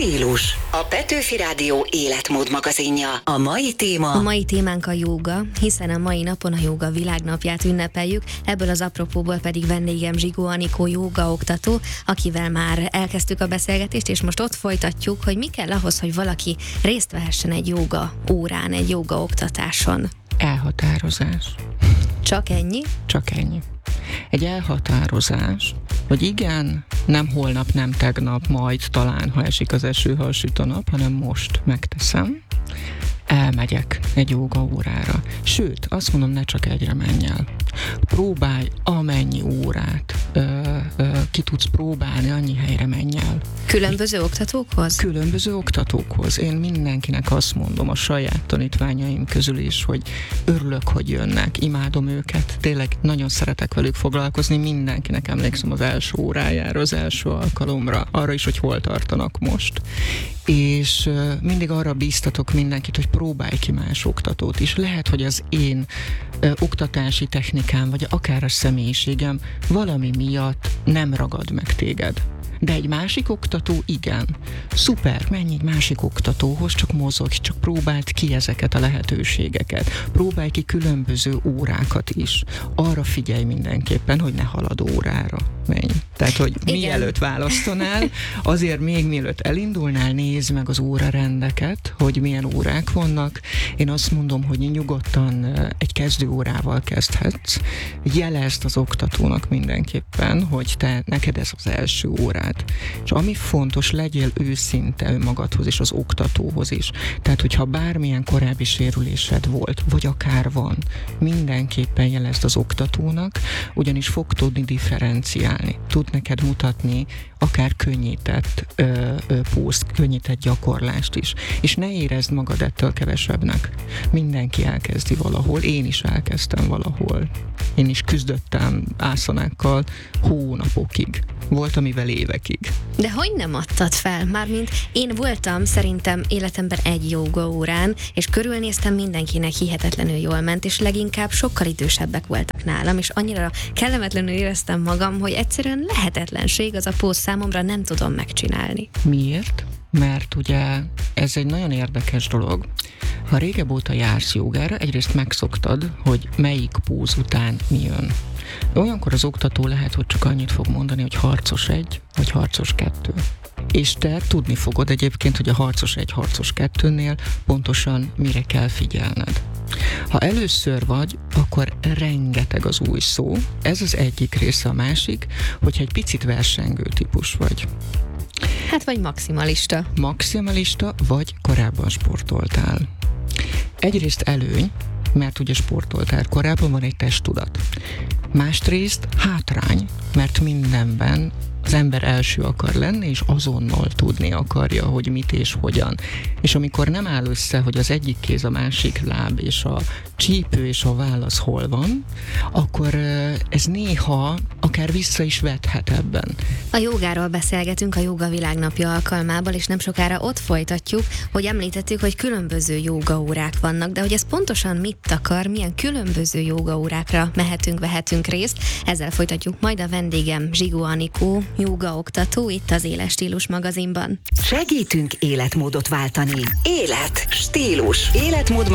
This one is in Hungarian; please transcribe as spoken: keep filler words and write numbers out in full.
Stílus. A Petőfi Rádió életmód magazinja. A mai téma... A mai témánk a jóga, hiszen a mai napon a jóga világnapját ünnepeljük, ebből az apropóból pedig vendégem Zsigó Anikó jógaoktató, akivel már elkezdtük a beszélgetést, és most ott folytatjuk, hogy mi kell ahhoz, hogy valaki részt vehessen egy jóga órán, egy jógaoktatáson. Elhatározás. Csak ennyi? Csak ennyi. Egy elhatározás, hogy igen, nem holnap, nem tegnap, majd talán, ha esik az eső, ha süt a nap, hanem most megteszem, elmegyek egy jóga órára. Sőt, azt mondom, ne csak egyre menj el. Próbálj amennyi órát ö, ö, ki tudsz próbálni, annyi helyre menj el. Különböző oktatókhoz? Különböző oktatókhoz. Én mindenkinek azt mondom, a saját tanítványaim közül is, hogy örülök, hogy jönnek, imádom őket, tényleg nagyon szeretek velük foglalkozni, mindenkinek emlékszem az első órájára, az első alkalomra, arra is, hogy hol tartanak most. És uh, mindig arra bíztatok mindenkit, hogy próbálj ki más oktatót is. Lehet, hogy az én uh, oktatási technikám, vagy akár a személyiségem valami miatt nem ragad meg téged. De egy másik oktató igen. Szuper, menj egy másik oktatóhoz, csak mozogj, csak próbáld ki ezeket a lehetőségeket. Próbálj ki különböző órákat is. Arra figyelj mindenképpen, hogy ne haladó órára menj. Tehát, hogy igen. Mielőtt választanál, azért még mielőtt elindulnál, nézd meg az órarendeket, hogy milyen órák vannak. Én azt mondom, hogy nyugodtan egy kezdő órával kezdhetsz. Jelezd az oktatónak mindenképpen, hogy te neked ez az első órát. És ami fontos, legyél őszinte önmagadhoz és az oktatóhoz is. Tehát, hogyha bármilyen korábbi sérülésed volt, vagy akár van, mindenképpen jelezd az oktatónak, ugyanis fog tudni differenciálni. Tud neked mutatni akár könnyített ö, ö, pószt, könnyített gyakorlást is. És ne érezd magad ettől kevesebbnek. Mindenki elkezdi valahol, én is elkezdtem valahol. Én is küzdöttem ászanákkal hónapokig. Volt, amivel évekig. De hogy nem adtad fel? Mármint én voltam szerintem életemben egy jóga órán, és körülnéztem, mindenkinek hihetetlenül jól ment, és leginkább sokkal idősebbek voltak nálam, és annyira kellemetlenül éreztem magam, hogy egyszerűen lehetetlenség az a póz számomra, nem tudom megcsinálni. Miért? Mert ugye ez egy nagyon érdekes dolog. Ha régebb óta jársz jogára, egyrészt megszoktad, hogy melyik póz után mi jön. Olyankor az oktató lehet, hogy csak annyit fog mondani, hogy harcos egy, vagy harcos kettő. És te tudni fogod egyébként, hogy a harcos egy, harcos kettőnél pontosan mire kell figyelned. Ha először vagy, akkor rengeteg az új szó. Ez az egyik része, a másik, hogyha egy picit versengő típus vagy. Hát vagy maximalista. Maximalista, vagy korábban sportoltál. Egyrészt előny, mert ugye sportoltál korábban, van egy testtudat. Másrészt hátrány, mert mindenben az ember első akar lenni, és azonnal tudni akarja, hogy mit és hogyan. És amikor nem áll össze, hogy az egyik kéz, a másik láb, és a csípő és a válasz hol van, akkor ez néha akár vissza is vethet ebben. A jogáról beszélgetünk a Jóga Világnapja alkalmából, és nem sokára ott folytatjuk, hogy említettük, hogy különböző jógaórák vannak, de hogy ez pontosan mit akar, milyen különböző jógaórákra mehetünk, vehetünk részt, ezzel folytatjuk majd a vendégem Zsigó Anikó, jógaoktató itt az Éles Stílus magazinban. Segítünk életmódot váltani. Élet, stílus, életmód